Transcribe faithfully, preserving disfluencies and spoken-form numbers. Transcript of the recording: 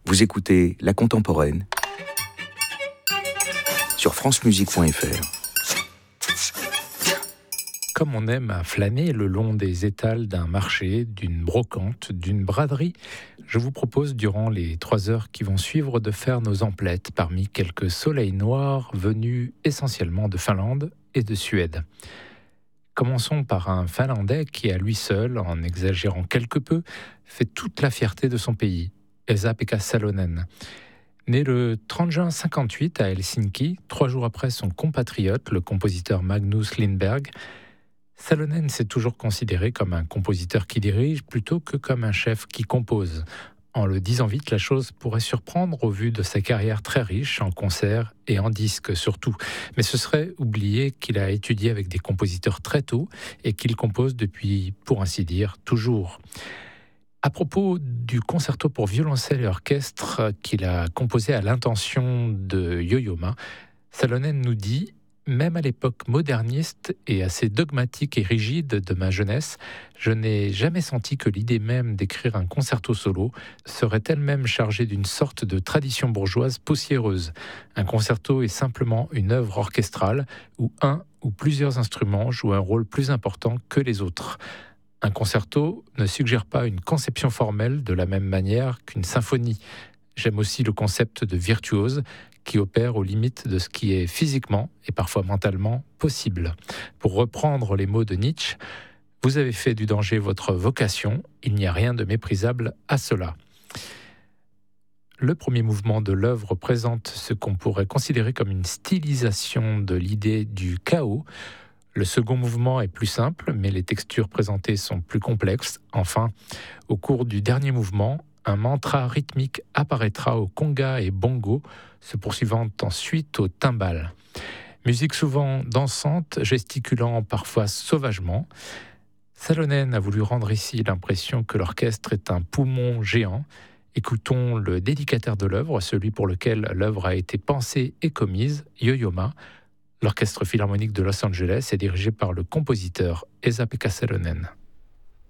Vous écoutez La Contemporaine sur france musique point f r. Comme on aime à flâner le long des étals d'un marché, d'une brocante, d'une braderie, je vous propose durant les trois heures qui vont suivre de faire nos emplettes parmi quelques soleils noirs venus essentiellement de Finlande et de Suède. Commençons par un Finlandais qui, à lui seul, en exagérant quelque peu, fait toute la fierté de son pays, Esa-Pekka Salonen. Né le trente juin cinquante-huit à Helsinki, trois jours après son compatriote, le compositeur Magnus Lindberg, Salonen s'est toujours considéré comme un compositeur qui dirige plutôt que comme un chef qui compose. En le disant vite, la chose pourrait surprendre au vu de sa carrière très riche en concerts et en disques surtout. Mais ce serait oublier qu'il a étudié avec des compositeurs très tôt et qu'il compose depuis, pour ainsi dire, toujours. À propos du concerto pour violoncelle et orchestre qu'il a composé à l'intention de Yo-Yo Ma, Salonen nous dit: même à l'époque moderniste et assez dogmatique et rigide de ma jeunesse, je n'ai jamais senti que l'idée même d'écrire un concerto solo serait elle-même chargée d'une sorte de tradition bourgeoise poussiéreuse. Un concerto est simplement une œuvre orchestrale où un ou plusieurs instruments jouent un rôle plus important que les autres. Un concerto ne suggère pas une conception formelle de la même manière qu'une symphonie. J'aime aussi le concept de virtuose qui opère aux limites de ce qui est physiquement et parfois mentalement possible. Pour reprendre les mots de Nietzsche, vous avez fait du danger votre vocation, il n'y a rien de méprisable à cela. Le premier mouvement de l'œuvre présente ce qu'on pourrait considérer comme une stylisation de l'idée du chaos. Le second mouvement est plus simple, mais les textures présentées sont plus complexes. Enfin, au cours du dernier mouvement, un mantra rythmique apparaîtra au conga et bongo, se poursuivant ensuite au timbal. Musique souvent dansante, gesticulant parfois sauvagement. Salonen a voulu rendre ici l'impression que l'orchestre est un poumon géant. Écoutons le dédicataire de l'œuvre, celui pour lequel l'œuvre a été pensée et commise, Yo-Yo Ma. L'Orchestre philharmonique de Los Angeles est dirigé par le compositeur Esa-Pekka Salonen.